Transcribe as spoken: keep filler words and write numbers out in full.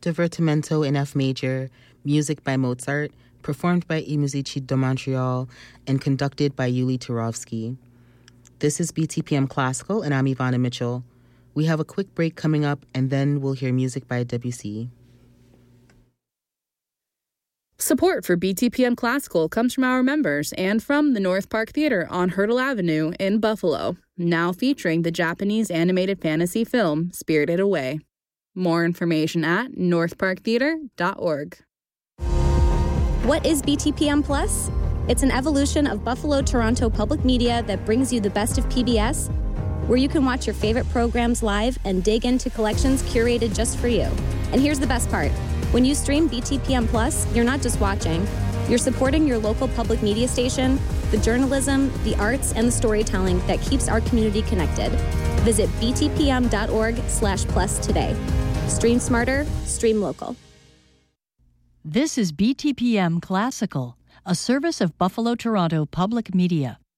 Divertimento in F major, music by Mozart, performed by I Musici de Montreal, and conducted by Yuli Turovsky. This is B T P M Classical, and I'm Ivana Mitchell. We have a quick break coming up, and then we'll hear music by Debussy. Support for B T P M Classical comes from our members and from the North Park Theater on Hurdle Avenue in Buffalo, now featuring the Japanese animated fantasy film Spirited Away. More information at north park theater dot org. What is B T P M Plus? It's an evolution of Buffalo-Toronto public media that brings you the best of P B S, where you can watch your favorite programs live and dig into collections curated just for you. And here's the best part. When you stream B T P M Plus, you're not just watching. You're supporting your local public media station, the journalism, the arts, and the storytelling that keeps our community connected. Visit b t p m dot org slash plus today. Stream smarter, stream local. This is B T P M Classical, a service of Buffalo-Toronto Public Media.